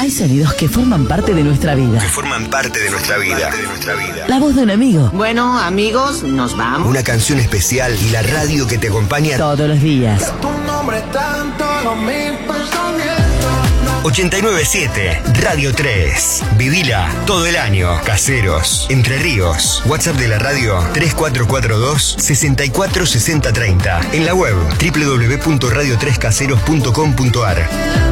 Hay sonidos que forman parte de nuestra vida. La voz de un amigo. Bueno, amigos, nos vamos. Una canción especial y la radio que te acompaña todos los días. 897 Radio 3. Vivila todo el año. Caseros, Entre Ríos. WhatsApp de la radio 3442 646030. En la web www.radio3caseros.com.ar.